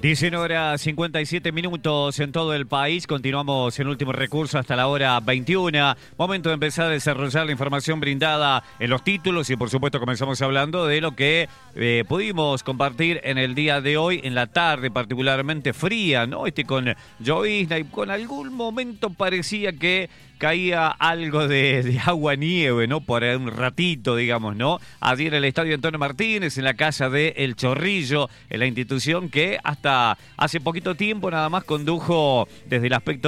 19:57 en todo el país. Continuamos en último recurso hasta la hora 21. Momento de empezar a desarrollar la información brindada en los títulos y por supuesto comenzamos hablando de lo que pudimos compartir en el día de hoy, en la tarde particularmente fría, ¿no? Con llovizna y con algún momento parecía que caía algo de agua nieve, ¿no? Por un ratito, digamos, ¿no? Allí en el Estadio Antonio Martínez, en la casa de El Chorrillo, en la institución que hasta hace poquito tiempo nada más condujo desde el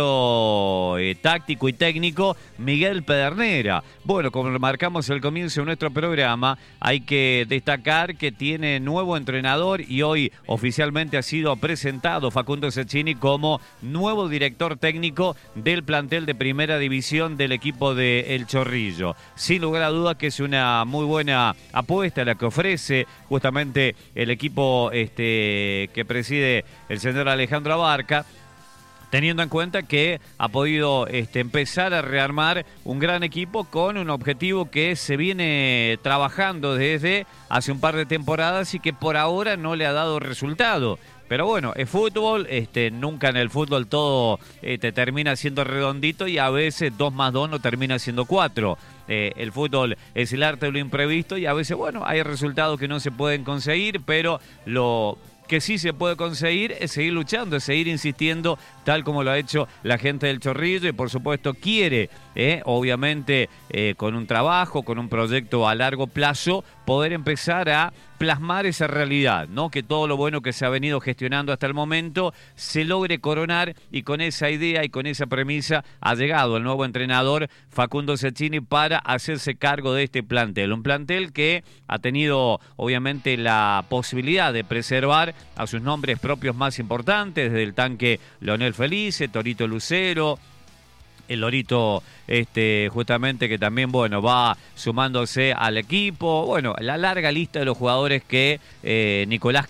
aspecto táctico y técnico Miguel Pedernera. Bueno, como lo marcamos al comienzo de nuestro programa, hay que destacar que tiene nuevo entrenador y hoy oficialmente ha sido presentado Facundo Cecchini como nuevo director técnico del plantel de Primera División del equipo de El Chorrillo. Sin lugar a dudas que es una muy buena apuesta la que ofrece justamente el equipo que preside el señor Alejandro Abarca, teniendo en cuenta que ha podido empezar a rearmar un gran equipo con un objetivo que se viene trabajando desde hace un par de temporadas y que por ahora no le ha dado resultado. Pero bueno, es fútbol, nunca en el fútbol todo te termina siendo redondito y a veces 2 más 2 no termina siendo 4. El fútbol es el arte de lo imprevisto y a veces, bueno, hay resultados que no se pueden conseguir, pero lo que sí se puede conseguir es seguir luchando, es seguir insistiendo, tal como lo ha hecho la gente del Chorrillo y por supuesto quiere, obviamente con un trabajo, con un proyecto a largo plazo, poder empezar a plasmar esa realidad, ¿no? Que todo lo bueno que se ha venido gestionando hasta el momento se logre coronar y con esa idea y con esa premisa ha llegado el nuevo entrenador Facundo Cecchini para hacerse cargo de este plantel. Un plantel que ha tenido obviamente la posibilidad de preservar a sus nombres propios más importantes, desde el tanque Leonel Felice, Torito Lucero, el Lorito, justamente que también, bueno, va sumándose al equipo. Bueno, la larga lista de los jugadores que Nicolás,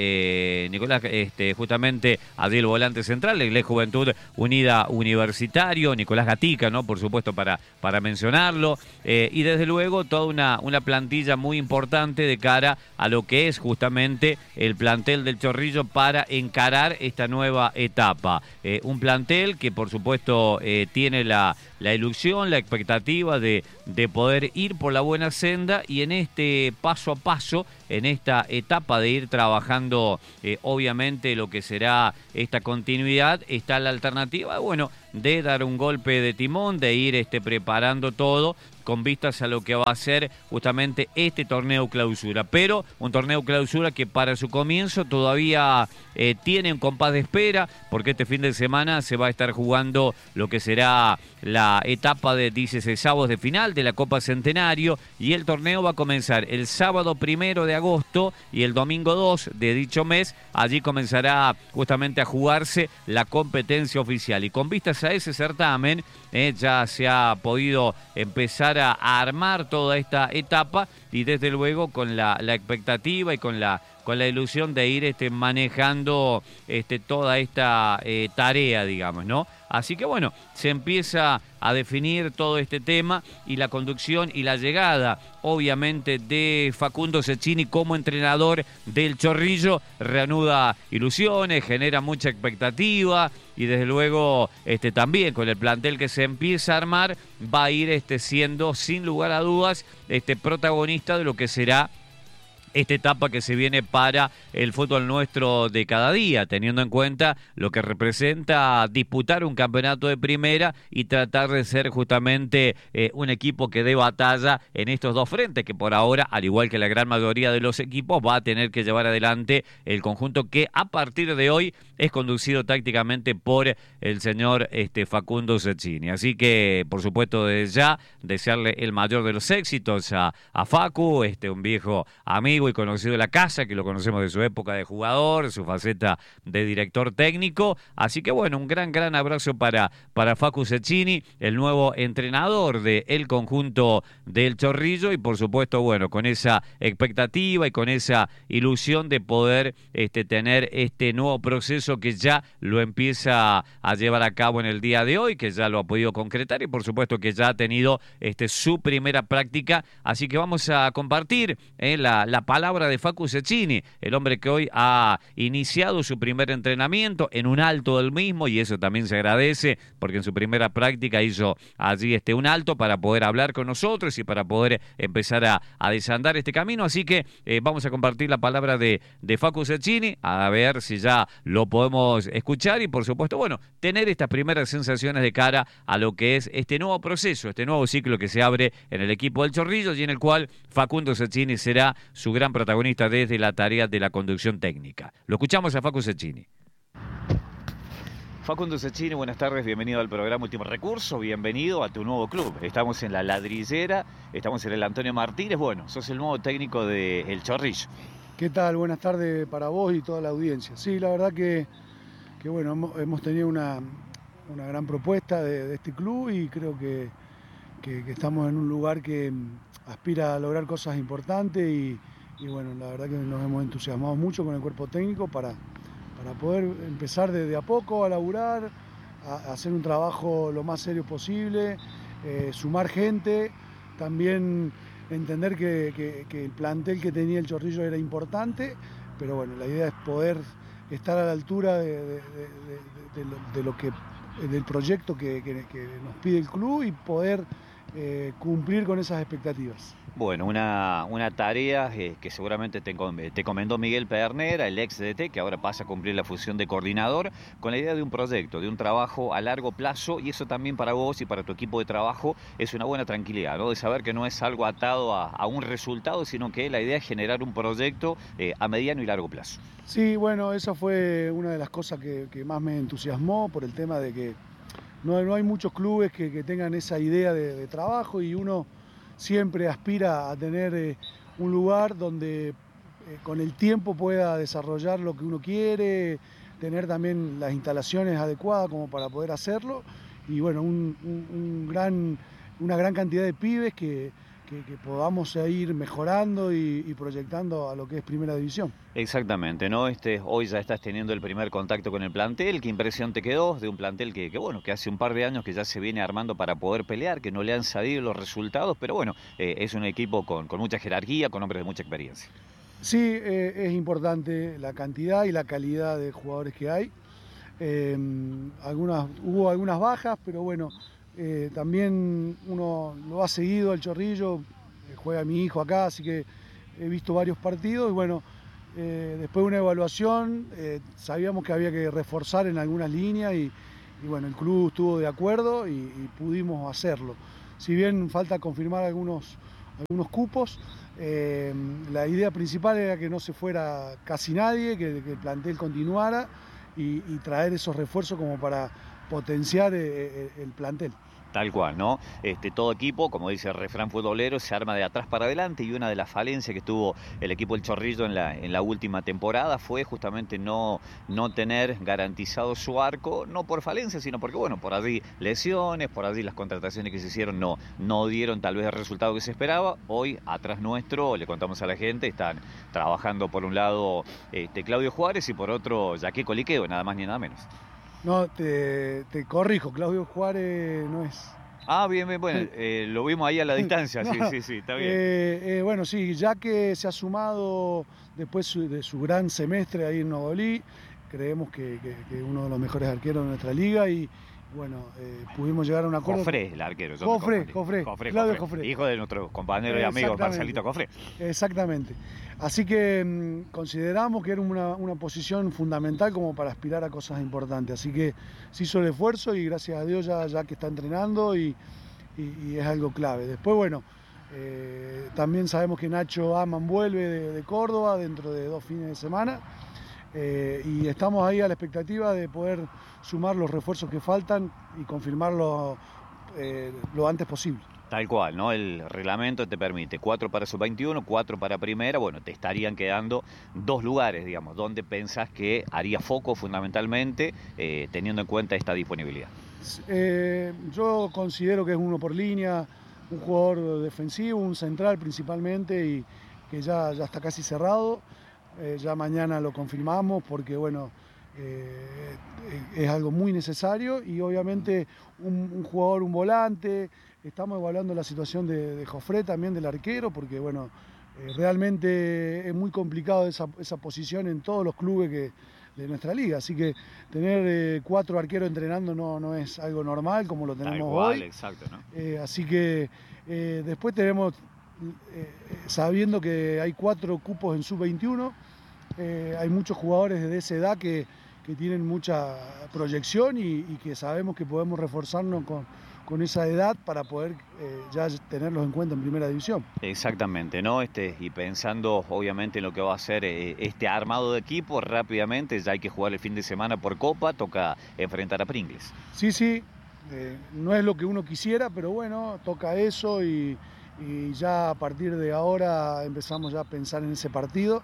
justamente, allí el volante central, el Juventud Unida Universitario, Nicolás Gatica, ¿no? Por supuesto, para mencionarlo. Y desde luego, toda una plantilla muy importante de cara a lo que es justamente el plantel del Chorrillo para encarar esta nueva etapa. Un plantel que, por supuesto, tiene la ilusión, la expectativa de poder ir por la buena senda y en este paso a paso, en esta etapa de ir trabajando obviamente lo que será esta continuidad, está la alternativa, bueno, de dar un golpe de timón, de ir preparando todo con vistas a lo que va a ser justamente este torneo clausura. Pero un torneo clausura que para su comienzo todavía tiene un compás de espera, porque este fin de semana se va a estar jugando lo que será la etapa de 16avos de final de la Copa Centenario y el torneo va a comenzar el sábado 1 de agosto y el domingo 2 de dicho mes. Allí comenzará justamente a jugarse la competencia oficial y con vistas a ese certamen ya se ha podido empezar a armar toda esta etapa y desde luego con la expectativa y con la ilusión de ir manejando toda esta tarea, digamos, ¿no? Así que bueno, se empieza a definir todo este tema y la conducción y la llegada, obviamente, de Facundo Cecchini como entrenador del Chorrillo reanuda ilusiones, genera mucha expectativa y desde luego también con el plantel que se empieza a armar va a ir siendo sin lugar a dudas protagonista de lo que será esta etapa que se viene para el fútbol nuestro de cada día, teniendo en cuenta lo que representa disputar un campeonato de primera y tratar de ser justamente un equipo que dé batalla en estos dos frentes, que por ahora, al igual que la gran mayoría de los equipos, va a tener que llevar adelante el conjunto que a partir de hoy es conducido tácticamente por el señor Facundo Cecchini. Así que, por supuesto, desde ya, desearle el mayor de los éxitos a Facu, un viejo amigo y conocido de la casa, que lo conocemos de su época de jugador, su faceta de director técnico. Así que bueno, un gran abrazo para Facu Cecchini, el nuevo entrenador del conjunto del Chorrillo y por supuesto, bueno, con esa expectativa y con esa ilusión de poder tener este nuevo proceso que ya lo empieza a llevar a cabo en el día de hoy, que ya lo ha podido concretar y por supuesto que ya ha tenido su primera práctica. Así que vamos a compartir la palabra de Facu Cecchini, el hombre que hoy ha iniciado su primer entrenamiento en un alto del mismo, y eso también se agradece, porque en su primera práctica hizo allí un alto para poder hablar con nosotros y para poder empezar a desandar este camino. Así que vamos a compartir la palabra de Facu Cecchini, a ver si ya lo podemos escuchar y, por supuesto, bueno, tener estas primeras sensaciones de cara a lo que es este nuevo proceso, este nuevo ciclo que se abre en el equipo del Chorrillo y en el cual Facundo Cecchini será su gran protagonista desde la tarea de la conducción técnica. Lo escuchamos a Facu Cecchini. Facundo Cecchini, buenas tardes, bienvenido al programa Último Recurso, bienvenido a tu nuevo club. Estamos en La Ladrillera, estamos en el Antonio Martínez, bueno, sos el nuevo técnico de El Chorrillo. ¿Qué tal? Buenas tardes para vos y toda la audiencia. Sí, la verdad que bueno, hemos tenido una gran propuesta de este club y creo que estamos en un lugar que aspira a lograr cosas importantes y bueno, la verdad que nos hemos entusiasmado mucho con el cuerpo técnico para poder empezar de a poco a laburar, a hacer un trabajo lo más serio posible, sumar gente, también entender que el plantel que tenía el Chorrillo era importante, pero bueno, la idea es poder estar a la altura del proyecto que nos pide el club y poder cumplir con esas expectativas. Bueno, una tarea que seguramente te encomendó Miguel Pedernera, el ex DT, que ahora pasa a cumplir la función de coordinador, con la idea de un proyecto, de un trabajo a largo plazo, y eso también para vos y para tu equipo de trabajo es una buena tranquilidad, ¿no? De saber que no es algo atado a un resultado, sino que la idea es generar un proyecto a mediano y largo plazo. Sí, bueno, esa fue una de las cosas que más me entusiasmó por el tema de que no hay muchos clubes que tengan esa idea de trabajo y uno siempre aspira a tener un lugar donde con el tiempo pueda desarrollar lo que uno quiere, tener también las instalaciones adecuadas como para poder hacerlo y bueno, una gran cantidad de pibes que podamos ir mejorando y proyectando a lo que es Primera División. Exactamente, ¿no? Hoy ya estás teniendo el primer contacto con el plantel. ¿Qué impresión te quedó de un plantel que hace un par de años que ya se viene armando para poder pelear, que no le han salido los resultados, pero bueno, es un equipo con mucha jerarquía, con hombres de mucha experiencia? Sí, es importante la cantidad y la calidad de jugadores que hay. Hubo algunas bajas, pero bueno, también uno lo ha seguido al Chorrillo, juega mi hijo acá, así que he visto varios partidos y bueno, después de una evaluación sabíamos que había que reforzar en algunas líneas y bueno, el club estuvo de acuerdo y pudimos hacerlo. Si bien falta confirmar algunos cupos, la idea principal era que no se fuera casi nadie, que el plantel continuara y traer esos refuerzos como para potenciar el plantel. Tal cual, ¿no? Todo equipo, como dice el refrán futbolero, se arma de atrás para adelante y una de las falencias que tuvo el equipo del Chorrillo en la última temporada fue justamente no tener garantizado su arco, no por falencia, sino porque, bueno, por allí lesiones, por allí las contrataciones que se hicieron no dieron tal vez el resultado que se esperaba. Hoy, atrás nuestro, le contamos a la gente, están trabajando por un lado Claudio Juárez y por otro Jaque Coliqueo, nada más ni nada menos. No, te corrijo, Claudio Juárez no es. Ah, bien, bueno, lo vimos ahí a la distancia, no, sí, está bien. Bueno, sí, ya que se ha sumado después de su gran semestre ahí en Nogoyá, creemos que uno de los mejores arqueros de nuestra liga y bueno, pudimos llegar a un acuerdo. Jofré, el arquero. Jofré, Claudio Jofré. Hijo de nuestro compañero y amigo Marcelito Jofré. Exactamente. Así que consideramos que era una posición fundamental como para aspirar a cosas importantes. Así que se hizo el esfuerzo y gracias a Dios ya que está entrenando y es algo clave. Después, bueno, también sabemos que Nacho Aman vuelve de Córdoba dentro de 2 fines de semana. Y estamos ahí a la expectativa de poder sumar los refuerzos que faltan y confirmarlo lo antes posible. Tal cual, ¿no? El reglamento te permite 4 para sub-21, 4 para primera, bueno, te estarían quedando 2 lugares, digamos, donde pensás que haría foco fundamentalmente teniendo en cuenta esta disponibilidad. Yo considero que es uno por línea, un jugador defensivo, un central principalmente y que ya está casi cerrado. Ya mañana lo confirmamos porque bueno, es algo muy necesario y obviamente un jugador, un volante. Estamos evaluando la situación de Jofré también, del arquero, porque bueno, Realmente es muy complicado esa posición en todos los clubes de nuestra liga, así que tener 4 arqueros entrenando no es algo normal como lo tenemos Tal cual, hoy. exacto, ¿no? Así que después tenemos, sabiendo que hay 4 cupos en sub-21, hay muchos jugadores de esa edad que tienen mucha proyección y que sabemos que podemos reforzarnos con esa edad para poder ya tenerlos en cuenta en primera división. Exactamente, ¿no? Y pensando obviamente en lo que va a ser este armado de equipo, rápidamente, ya hay que jugar el fin de semana por Copa, toca enfrentar a Pringles. Sí, no es lo que uno quisiera, pero bueno, toca eso y ya a partir de ahora empezamos ya a pensar en ese partido.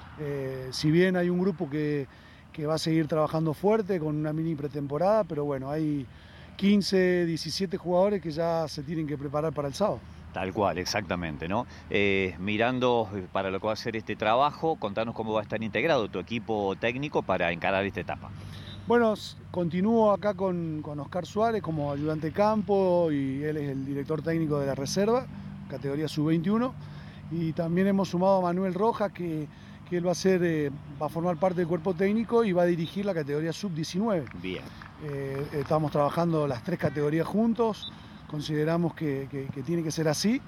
Si bien hay un grupo que va a seguir trabajando fuerte con una mini pretemporada, pero bueno, hay 15, 17 jugadores que ya se tienen que preparar para el sábado. Tal cual, exactamente, ¿no? Mirando para lo que va a ser este trabajo, contanos cómo va a estar integrado tu equipo técnico para encarar esta etapa. Bueno, continúo acá con Oscar Suárez como ayudante de campo y él es el director técnico de la reserva, categoría sub-21. Y también hemos sumado a Manuel Rojas, que él va a formar parte del cuerpo técnico y va a dirigir la categoría sub-19. Bien. Estamos trabajando las 3 categorías juntos, consideramos que tiene que ser así.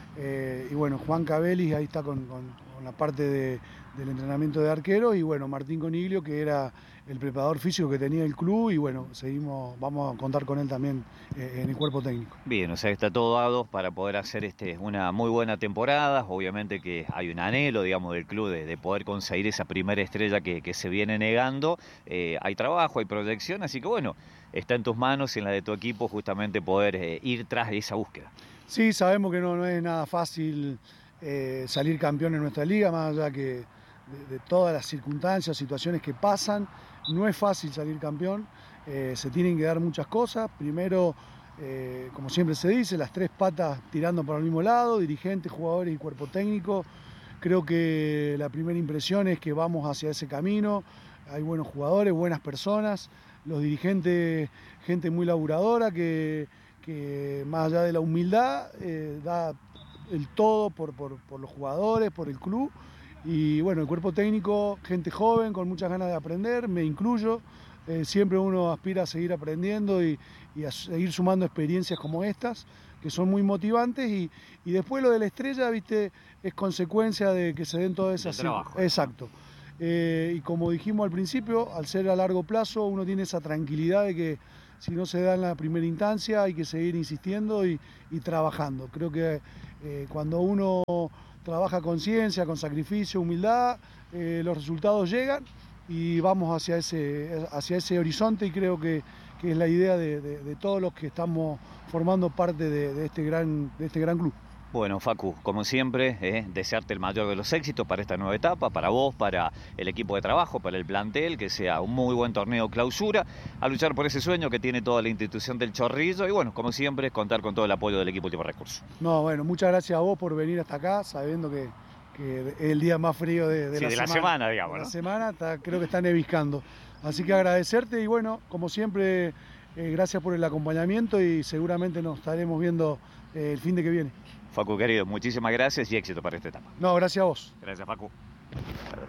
Y bueno, Juan Cabelis ahí está con la parte del entrenamiento de arquero, y bueno, Martín Coniglio, que era el preparador físico que tenía el club, y bueno, vamos a contar con él también en el cuerpo técnico. Bien, o sea, está todo dado para poder hacer una muy buena temporada. Obviamente que hay un anhelo, digamos, del club de poder conseguir esa primera estrella que se viene negando. Hay trabajo, hay proyección, así que bueno, está en tus manos y en la de tu equipo justamente poder ir tras esa búsqueda. Sí, sabemos que no es nada fácil salir campeón en nuestra liga, más allá que de todas las circunstancias, situaciones que pasan, no es fácil salir campeón. Se tienen que dar muchas cosas. Primero, como siempre se dice, las 3 patas tirando para el mismo lado, dirigentes, jugadores y cuerpo técnico. Creo que la primera impresión es que vamos hacia ese camino. Hay buenos jugadores, buenas personas, los dirigentes, gente muy laburadora que más allá de la humildad da el todo por los jugadores, por el club. Y bueno, el cuerpo técnico, gente joven con muchas ganas de aprender, me incluyo. Siempre uno aspira a seguir aprendiendo y a seguir sumando experiencias como estas, que son muy motivantes. Y después lo de la estrella, viste, es consecuencia de que se den todas esas... trabajo. Exacto. Y como dijimos al principio, al ser a largo plazo, uno tiene esa tranquilidad de que si no se da en la primera instancia hay que seguir insistiendo y trabajando. Creo que cuando uno trabaja con ciencia, con sacrificio, humildad, los resultados llegan y vamos hacia ese horizonte, y creo que es la idea de todos los que estamos formando parte de este gran club. Bueno, Facu, como siempre, desearte el mayor de los éxitos para esta nueva etapa, para vos, para el equipo de trabajo, para el plantel, que sea un muy buen torneo clausura, a luchar por ese sueño que tiene toda la institución del Chorrillo y bueno, como siempre, contar con todo el apoyo del equipo Último Recurso. No, bueno, muchas gracias a vos por venir hasta acá, sabiendo que es el día más frío de la semana, digamos, de ¿no? la semana, creo que está neviscando. Así que agradecerte y bueno, como siempre, gracias por el acompañamiento y seguramente nos estaremos viendo el fin de que viene. Facu, querido, muchísimas gracias y éxito para esta etapa. No, gracias a vos. Gracias, Facu.